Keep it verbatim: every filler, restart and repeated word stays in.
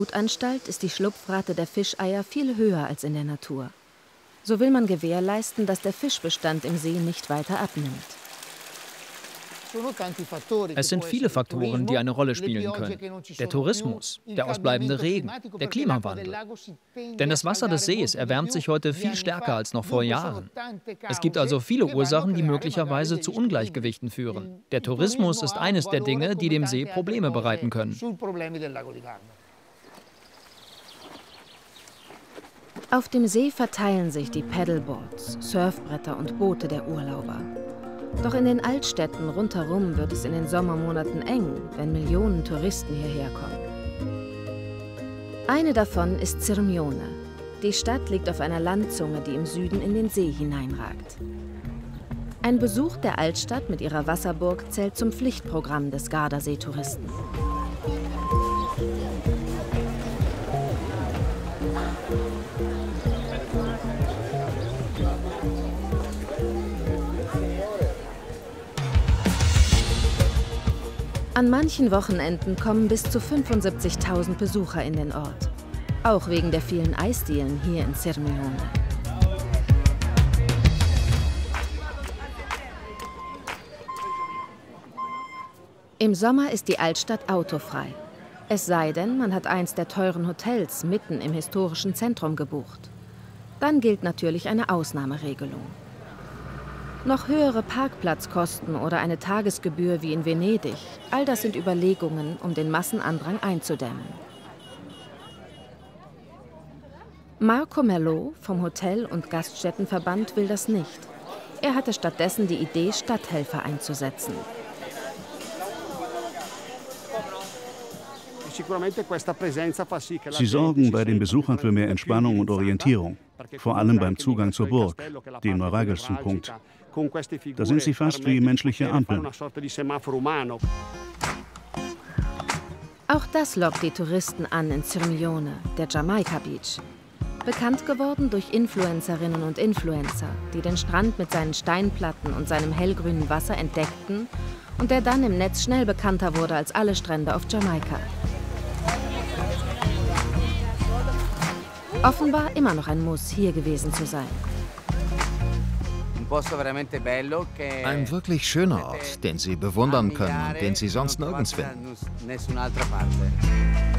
Brutanstalt ist die Schlupfrate der Fischeier viel höher als in der Natur. So will man gewährleisten, dass der Fischbestand im See nicht weiter abnimmt. Es sind viele Faktoren, die eine Rolle spielen können. Der Tourismus, der ausbleibende Regen, der Klimawandel. Denn das Wasser des Sees erwärmt sich heute viel stärker als noch vor Jahren. Es gibt also viele Ursachen, die möglicherweise zu Ungleichgewichten führen. Der Tourismus ist eines der Dinge, die dem See Probleme bereiten können. Auf dem See verteilen sich die Paddleboards, Surfbretter und Boote der Urlauber. Doch in den Altstädten rundherum wird es in den Sommermonaten eng, wenn Millionen Touristen hierher kommen. Eine davon ist Sirmione. Die Stadt liegt auf einer Landzunge, die im Süden in den See hineinragt. Ein Besuch der Altstadt mit ihrer Wasserburg zählt zum Pflichtprogramm des Gardasee-Touristen. An manchen Wochenenden kommen bis zu fünfundsiebzigtausend Besucher in den Ort. Auch wegen der vielen Eisdielen hier in Sirmione. Im Sommer ist die Altstadt autofrei. Es sei denn, man hat eins der teuren Hotels mitten im historischen Zentrum gebucht. Dann gilt natürlich eine Ausnahmeregelung. Noch höhere Parkplatzkosten oder eine Tagesgebühr wie in Venedig, all das sind Überlegungen, um den Massenandrang einzudämmen. Marco Merlot vom Hotel- und Gaststättenverband will das nicht. Er hatte stattdessen die Idee, Stadthelfer einzusetzen. Sie sorgen bei den Besuchern für mehr Entspannung und Orientierung, vor allem beim Zugang zur Burg, dem neuralgischsten Punkt. Da sind sie fast wie menschliche Ampeln. Auch das lockt die Touristen an in Sirmione, der Jamaica Beach. Bekannt geworden durch Influencerinnen und Influencer, die den Strand mit seinen Steinplatten und seinem hellgrünen Wasser entdeckten und der dann im Netz schnell bekannter wurde als alle Strände auf Jamaika. Offenbar immer noch ein Muss, hier gewesen zu sein. Ein wirklich schöner Ort, den Sie bewundern können und den Sie sonst nirgends finden.